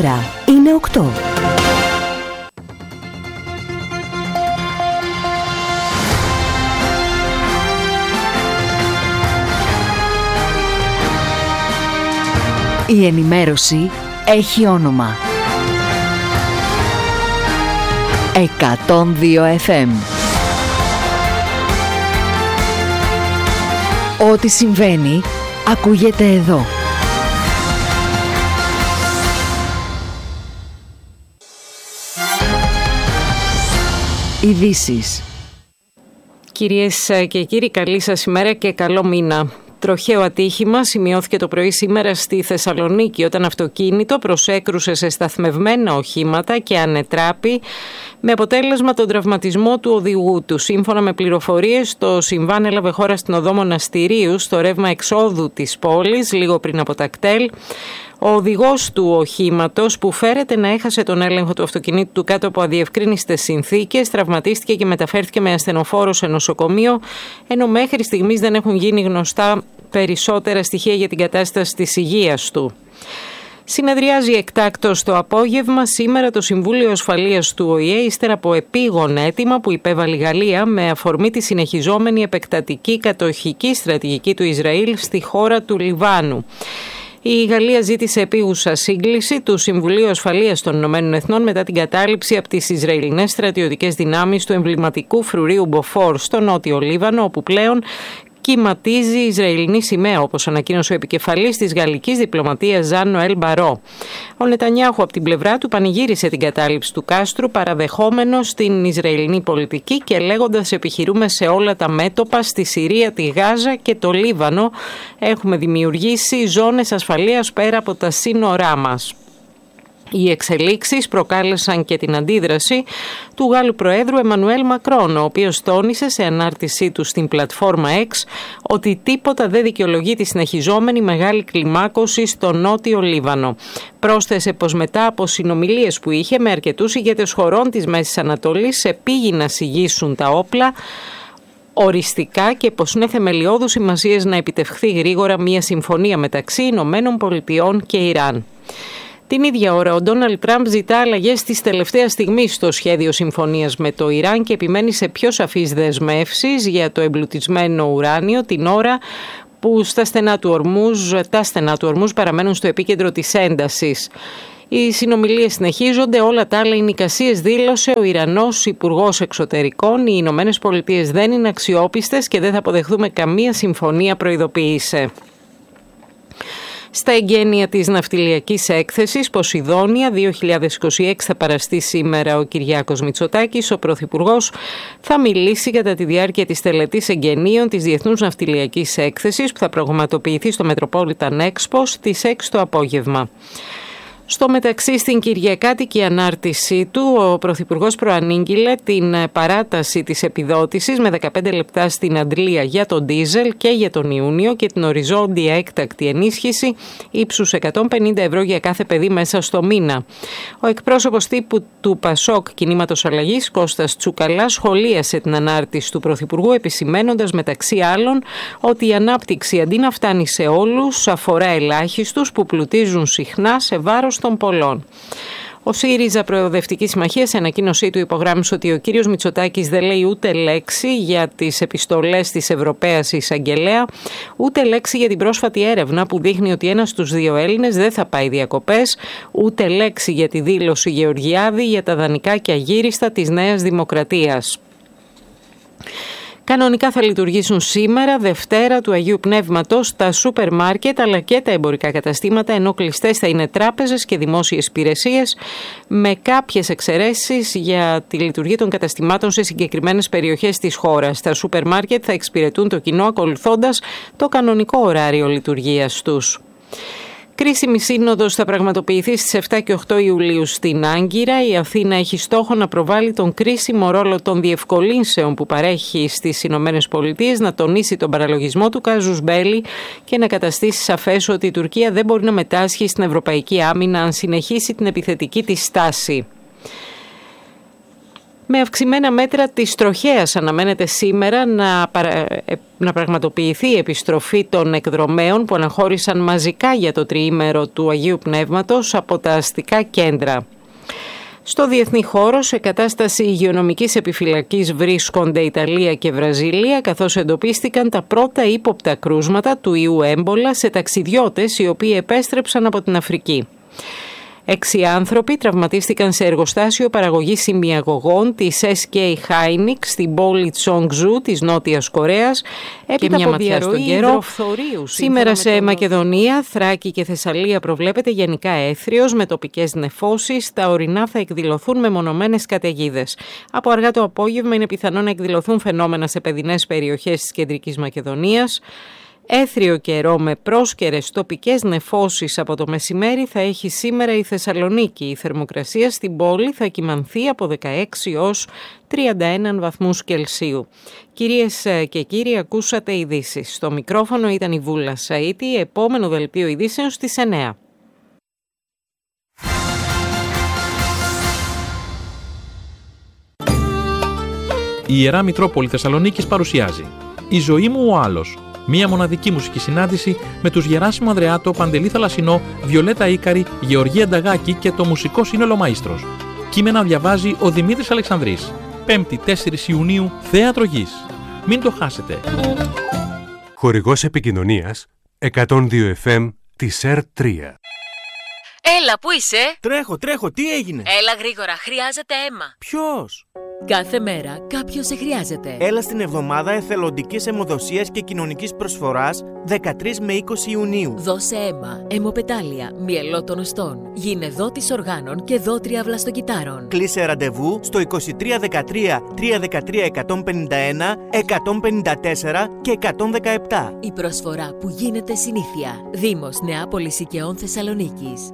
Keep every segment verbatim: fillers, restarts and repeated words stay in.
ώρα είναι οκτώ. Η ενημέρωση έχει όνομα. εκατόν δύο εφ εμ. Ό,τι συμβαίνει, ακούγεται εδώ. Ειδήσεις. Κυρίες και κύριοι, καλή σας ημέρα και καλό μήνα. Τροχαίο ατύχημα σημειώθηκε το πρωί σήμερα στη Θεσσαλονίκη όταν αυτοκίνητο προσέκρουσε σε σταθμευμένα οχήματα και ανετράπη με αποτέλεσμα τον τραυματισμό του οδηγού του. Σύμφωνα με πληροφορίες, το συμβάν έλαβε χώρα στην οδό Μοναστηρίου στο ρεύμα εξόδου της πόλης λίγο πριν από τα κτέλ. Ο οδηγός του οχήματος, που φέρεται να έχασε τον έλεγχο του αυτοκινήτου του κάτω από αδιευκρίνιστες συνθήκες, τραυματίστηκε και μεταφέρθηκε με ασθενοφόρο σε νοσοκομείο, ενώ μέχρι στιγμής δεν έχουν γίνει γνωστά περισσότερα στοιχεία για την κατάσταση της υγείας του. Συνεδριάζει εκτάκτως το απόγευμα σήμερα το Συμβούλιο Ασφαλείας του Ο Η Ε, ύστερα από επίγον αίτημα που υπέβαλε η Γαλλία με αφορμή τη συνεχιζόμενη επεκτατική κατοχική στρατηγική του Ισραήλ στη χώρα του Λιβάνου. Η Γαλλία ζήτησε επίγουσα σύγκληση του Συμβουλίου Ασφαλείας των Ηνωμένων Εθνών μετά την κατάληψη από τις Ισραηλινές στρατιωτικές δυνάμεις του εμβληματικού φρουρίου Μποφόρ στο νότιο Λίβανο, όπου πλέον κυματίζει η Ισραηλινή σημαία, όπως ανακοίνωσε ο επικεφαλής της γαλλικής διπλωματίας Ζαν Νοέλ Μπαρό. Ο Νετανιάχου από την πλευρά του πανηγύρισε την κατάληψη του κάστρου, παραδεχόμενος την Ισραηλινή πολιτική και λέγοντας: επιχειρούμε σε όλα τα μέτωπα, στη Συρία, τη Γάζα και το Λίβανο. Έχουμε δημιουργήσει ζώνες ασφαλείας πέρα από τα σύνορά μας. Οι εξελίξεις προκάλεσαν και την αντίδραση του Γάλλου Προέδρου Εμμανουέλ Μακρόν, ο οποίος τόνισε σε ανάρτησή του στην πλατφόρμα X ότι τίποτα δεν δικαιολογεί τη συνεχιζόμενη μεγάλη κλιμάκωση στο νότιο Λίβανο. Πρόσθεσε πως μετά από συνομιλίες που είχε με αρκετούς ηγέτες χωρών της Μέσης Ανατολής, επήγει να συγγύσουν τα όπλα οριστικά και πως είναι θεμελιώδους σημασίας να επιτευχθεί γρήγορα μια συμφωνία μεταξύ Ηνωμένων Πολιτειών και Ιράν. Την ίδια ώρα, ο Ντόναλντ Τραμπ ζητά αλλαγές της τελευταίας στιγμής στο σχέδιο συμφωνίας με το Ιράν και επιμένει σε πιο σαφείς δεσμεύσεις για το εμπλουτισμένο ουράνιο την ώρα που στα στενά του Ορμούζ, τα στενά του Ορμούζ παραμένουν στο επίκεντρο της έντασης. Οι συνομιλίες συνεχίζονται, όλα τα άλλα είναι εικασίες, δήλωσε ο Ιρανός Υπουργός Εξωτερικών. Οι Ηνωμένες Πολιτείες δεν είναι αξιόπιστες και δεν θα αποδεχθούμε καμία συμφωνία, προειδοποίησε. Στα εγγένεια της ναυτιλιακής έκθεσης Ποσειδόνια δύο χιλιάδες είκοσι έξι θα παραστεί σήμερα ο Κυριάκος Μητσοτάκης. Ο Πρωθυπουργός θα μιλήσει κατά τη διάρκεια της τελετής εγγενείων της Διεθνούς Ναυτιλιακής Έκθεσης που θα πραγματοποιηθεί στο Metropolitan Expo στις έξι το απόγευμα. Στο μεταξύ, στην κυριακάτικη ανάρτησή του, ο Πρωθυπουργός προανήγγειλε την παράταση της επιδότησης με δεκαπέντε λεπτά στην αντλία για τον ντίζελ και για τον Ιούνιο και την οριζόντια έκτακτη ενίσχυση ύψους εκατόν πενήντα ευρώ για κάθε παιδί μέσα στο μήνα. Ο εκπρόσωπος τύπου του Πασόκ Κινήματος Αλλαγής, Κώστας Τσουκαλάς, σχολίασε την ανάρτηση του Πρωθυπουργού, επισημένοντας μεταξύ άλλων ότι η ανάπτυξη αντί να φτάνει σε όλους αφορά ελάχιστους που πλουτίζουν συχνά σε βάρος των πολλών. Ο ΣΥΡΙΖΑ Προοδευτική Συμμαχία σε ανακοίνωσή του υπογράμμισε ότι ο κύριος Μητσοτάκης δεν λέει ούτε λέξη για τις επιστολές της Ευρωπαίας Εισαγγελέα, ούτε λέξη για την πρόσφατη έρευνα που δείχνει ότι ένας στους δύο Έλληνες δεν θα πάει διακοπές, ούτε λέξη για τη δήλωση Γεωργιάδη για τα δανεικά και αγύριστα της Νέας Δημοκρατίας. Κανονικά θα λειτουργήσουν σήμερα, Δευτέρα του Αγίου Πνεύματος, τα σούπερ μάρκετ αλλά και τα εμπορικά καταστήματα, ενώ κλειστές θα είναι τράπεζες και δημόσιες υπηρεσίες, με κάποιες εξαιρέσεις για τη λειτουργία των καταστημάτων σε συγκεκριμένες περιοχές της χώρας. Τα σούπερ μάρκετ θα εξυπηρετούν το κοινό ακολουθώντας το κανονικό ωράριο λειτουργίας τους. Κρίσιμη σύνοδος θα πραγματοποιηθεί στις επτά και οκτώ Ιουλίου στην Άγκυρα. Η Αθήνα έχει στόχο να προβάλλει τον κρίσιμο ρόλο των διευκολύνσεων που παρέχει στις Ηνωμένες Πολιτείες, να τονίσει τον παραλογισμό του κάζους μπέλι και να καταστήσει σαφές ότι η Τουρκία δεν μπορεί να μετάσχει στην ευρωπαϊκή άμυνα αν συνεχίσει την επιθετική της στάση. Με αυξημένα μέτρα της τροχέας αναμένεται σήμερα να, παρα... να πραγματοποιηθεί η επιστροφή των εκδρομέων που αναχώρησαν μαζικά για το τριήμερο του Αγίου Πνεύματος από τα αστικά κέντρα. Στο διεθνή χώρο, σε κατάσταση υγειονομικής επιφυλακής βρίσκονται Ιταλία και Βραζιλία, καθώς εντοπίστηκαν τα πρώτα ύποπτα κρούσματα του ιού έμπολα σε ταξιδιώτες οι οποίοι επέστρεψαν από την Αφρική. Έξι άνθρωποι τραυματίστηκαν σε εργοστάσιο παραγωγής ημιαγωγών της ες κέι Hynix στην πόλη Τσονγκζού της Νότιας Κορέας έπειτα από διαρροή υδροφθορείου. Σήμερα σε τον... Μακεδονία, Θράκη και Θεσσαλία προβλέπεται γενικά έθριος με τοπικές νεφώσεις. Τα ορεινά θα εκδηλωθούν με μονομένες καταιγίδες. Από αργά το απόγευμα είναι πιθανό να εκδηλωθούν φαινόμενα σε παιδινές περιοχές της Κεντρικής Μακεδονίας. Έθριο καιρό με πρόσκαιρες τοπικές νεφώσεις από το μεσημέρι θα έχει σήμερα η Θεσσαλονίκη. Η θερμοκρασία στην πόλη θα κυμανθεί από δεκαέξι έως τριάντα ένα βαθμούς Κελσίου. Κυρίες και κύριοι, ακούσατε ειδήσεις. Στο μικρόφωνο ήταν η Βούλα Σαΐτη, επόμενο δελτίο ειδήσεων στις εννιά. Η Ιερά Μητρόπολη Θεσσαλονίκης παρουσιάζει «Η ζωή μου ο άλλος». Μία μοναδική μουσική συνάντηση με τους Γεράσιμο Ανδρεάτο, Παντελή Θαλασσινό, Βιολέτα Ίκαρη, Γεωργία Νταγάκη και το μουσικό σύνολο Μαΐστρος. Κείμενα διαβάζει ο Δημήτρης Αλεξανδρής. Πέμπτη τέσσερις Ιουνίου, Θέατρο Γης. Μην το χάσετε. Χορηγός επικοινωνίας εκατόν δύο εφ εμ της ΕΡ τρία. Έλα, πού είσαι? Τρέχω, τρέχω, τι έγινε? Έλα γρήγορα, χρειάζεται αίμα. Ποιος? Κάθε μέρα κάποιος σε χρειάζεται. Έλα στην εβδομάδα εθελοντικής αιμοδοσίας και κοινωνικής προσφοράς δεκατρείς με είκοσι Ιουνίου. Δώσε αίμα, αιμοπετάλια, μυελό των οστών, γίνε δότης οργάνων και δότρια βλαστοκυτάρων. Κλείσε ραντεβού στο είκοσι τρία δεκατρία τριακόσια δεκατρία εκατόν πενήντα ένα, εκατόν πενήντα τέσσερα και εκατόν δεκαεπτά. Η προσφορά που γίνεται συνήθεια. Δήμος Νεάπολης Οικαιών Θεσσαλονίκης.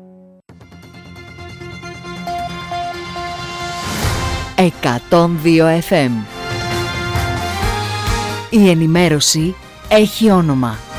εκατόν δύο εφ εμ. Η ενημέρωση έχει όνομα.